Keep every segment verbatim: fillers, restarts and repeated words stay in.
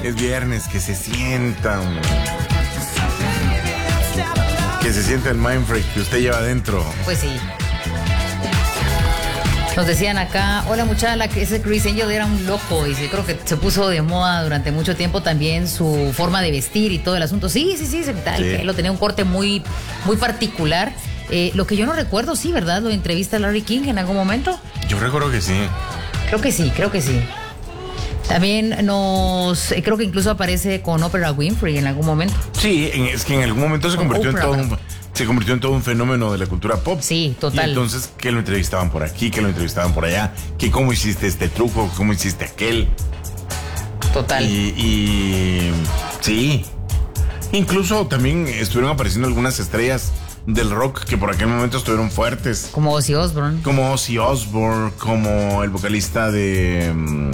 Es viernes, que se sientan. Que se sienta el mindfreak que usted lleva adentro. Pues sí. Nos decían acá, hola muchacha, ese Criss Angel era un loco, y sí, creo que se puso de moda durante mucho tiempo también su forma de vestir y todo el asunto. Sí, sí, sí, tal, sí. Que lo tenía un corte muy, muy particular. Eh, lo que yo no recuerdo, sí, ¿verdad? ¿Lo entrevista a Larry King en algún momento? Yo recuerdo que sí. Creo que sí, creo que sí. También nos, creo que incluso aparece con Oprah Winfrey en algún momento. Sí, es que en algún momento se convirtió en todo un... se convirtió en todo un fenómeno de la cultura pop. Sí, total. Y entonces, que lo entrevistaban por aquí, que lo entrevistaban por allá, que cómo hiciste este truco, cómo hiciste aquel. Total. Y, y sí. Incluso también estuvieron apareciendo algunas estrellas del rock que por aquel momento estuvieron fuertes. Como Ozzy Osbourne. Como Ozzy Osbourne, como el vocalista de... Um,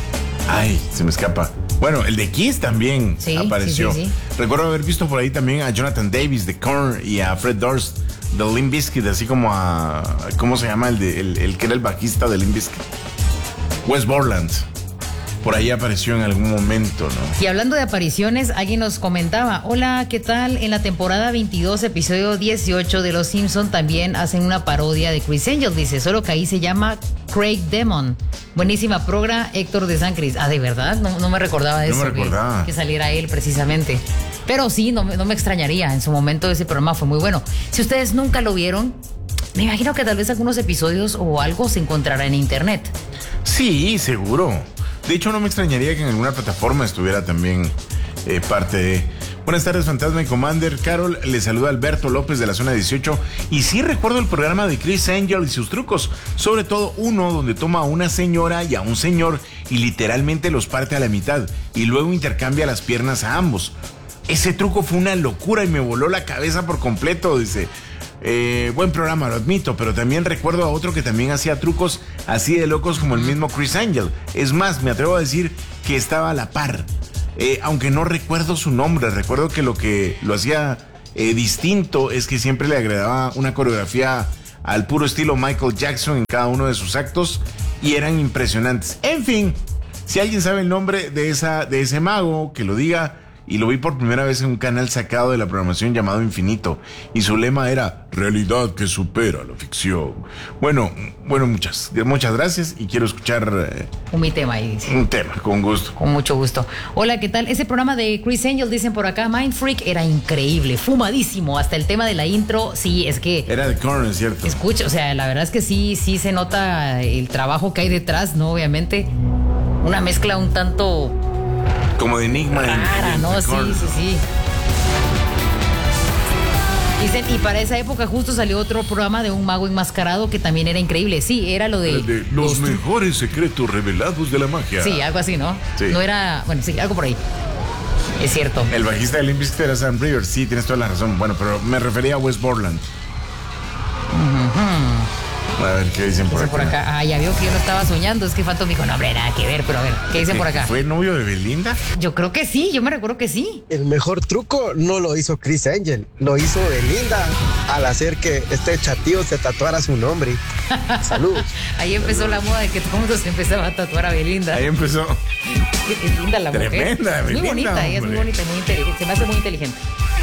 ay, se me escapa. Bueno, el de Kiss también sí, apareció. Sí, sí, sí. Recuerdo haber visto por ahí también a Jonathan Davis de Korn y a Fred Durst de Limp Bizkit, así como a... ¿Cómo se llama? El, de, el, el que era el bajista de Limp Bizkit. Wes Borland. Por ahí apareció en algún momento, ¿no? Y hablando de apariciones, alguien nos comentaba, hola, ¿qué tal? En la temporada veintidós, episodio dieciocho de Los Simpson también hacen una parodia de Criss Angel, dice, solo que ahí se llama Craig Demon. Buenísima progra, Héctor de San Cris. Ah, ¿de verdad? No, no me recordaba de no eso. Me recordaba. Que, que saliera él precisamente. Pero sí, no, no me extrañaría. En su momento ese programa fue muy bueno. Si ustedes nunca lo vieron, me imagino que tal vez algunos episodios o algo se encontrará en internet. Sí, seguro. De hecho, no me extrañaría que en alguna plataforma estuviera también eh, parte de... Buenas tardes, Fantasma y Commander. Carol, le saluda Alberto López de la zona dieciocho. Y sí recuerdo el programa de Criss Angel y sus trucos. Sobre todo uno donde toma a una señora y a un señor y literalmente los parte a la mitad. Y luego intercambia las piernas a ambos. Ese truco fue una locura y me voló la cabeza por completo, dice... Eh, buen programa, lo admito, pero también recuerdo a otro que también hacía trucos así de locos como el mismo Criss Angel. Es más, me atrevo a decir que estaba a la par, eh, aunque no recuerdo su nombre. Recuerdo que lo que lo hacía eh, distinto es que siempre le agregaba una coreografía al puro estilo Michael Jackson en cada uno de sus actos y eran impresionantes. En fin, si alguien sabe el nombre de, esa, de ese mago, que lo diga. Y lo vi por primera vez en un canal sacado de la programación llamado Infinito. Y su lema era, realidad que supera la ficción. Bueno, bueno, muchas, muchas gracias y quiero escuchar... Eh, un tema ahí. Sí. Un tema, con gusto. Con mucho gusto. Hola, ¿qué tal? Ese programa de Criss Angel, dicen por acá, Mindfreak, era increíble, fumadísimo. Hasta el tema de la intro, sí, es que... Era de Korn, es cierto. Escucha, o sea, la verdad es que sí, sí se nota el trabajo que hay detrás, ¿no? Obviamente, una mezcla un tanto... Como de enigma. Rara, ¿no? Sí, sí, sí. Dicen, y para esa época justo salió otro programa de un mago enmascarado que también era increíble. Sí, era lo de... El de los, los mejores secretos revelados de la magia. Sí, algo así, ¿no? Sí. No era... Bueno, sí, algo por ahí. Es cierto. El bajista de Limp Bizkit era Sam Rivers. Sí, tienes toda la razón. Bueno, pero me refería a Wes Borland. Uh-huh. A ver, ¿qué dicen por, por acá? Ah, ya vio que yo no estaba soñando. Es que Phantom dijo, no, hombre, nada que ver. Pero a ver, ¿qué dicen por acá? ¿Fue novio de Belinda? Yo creo que sí, yo me recuerdo que sí. El mejor truco no lo hizo Criss Angel, lo hizo Belinda al hacer que este chatío se tatuara su nombre. Saludos. Ahí empezó Saludos. La moda de que todo el mundo se empezaba a tatuar a Belinda. Ahí empezó. Es linda la mujer. Tremenda, Belinda. Muy bonita, hombre. Ella es muy bonita, muy inteligente. Se me hace muy inteligente.